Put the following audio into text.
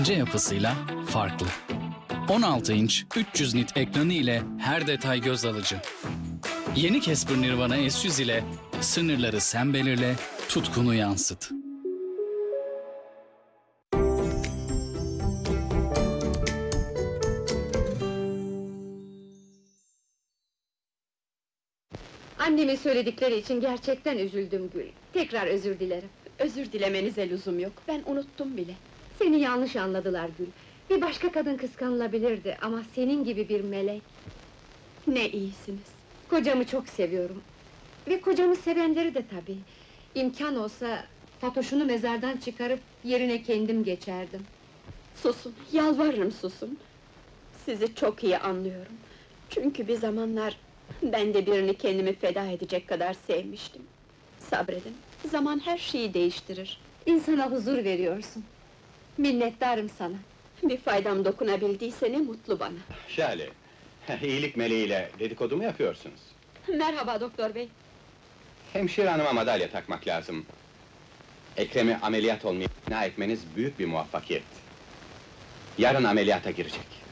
ince yapısıyla farklı. 16 inç 300 nit ekranı ile her detay göz alıcı. Yeni Casper Nirvana S100 ile sınırları sen belirle, tutkunu yansıt. Annemin söyledikleri için gerçekten üzüldüm Gül. Tekrar özür dilerim. Özür dilemenize lüzum yok, ben unuttum bile. Seni yanlış anladılar Gül. Bir başka kadın kıskanılabilirdi ama senin gibi bir melek. Ne iyisiniz. Kocamı çok seviyorum. Ve kocamı sevenleri de tabii. İmkan olsa Fatoş'unu mezardan çıkarıp yerine kendim geçerdim. Susun, yalvarırım susun. Sizi çok iyi anlıyorum. Çünkü bir zamanlar ben de birini kendimi feda edecek kadar sevmiştim. Sabredin, zaman her şeyi değiştirir. İnsana huzur veriyorsun. Minnettarım sana. Bir faydam dokunabildiyse ne mutlu bana. Şale, iyilik meleğiyle dedikodu mu yapıyorsunuz? Merhaba doktor bey. Hemşire hanıma madalya takmak lazım. Ekrem'i ameliyat olmaya ikna etmeniz büyük bir muvaffakiyet. Yarın ameliyata girecek.